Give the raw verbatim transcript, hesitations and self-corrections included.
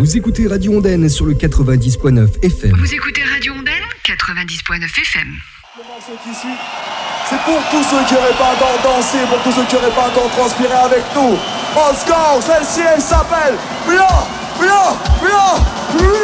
Vous écoutez Radio Ondaine sur le quatre-vingt-dix point neuf F M. Vous écoutez Radio Ondaine, quatre-vingt-dix point neuf F M. Le morceau qui suit, c'est pour tous ceux qui n'auraient pas encore dansé, pour tous ceux qui n'auraient pas encore transpiré avec nous. On se score, celle-ci elle s'appelle Blanc, Blanc, Blanc.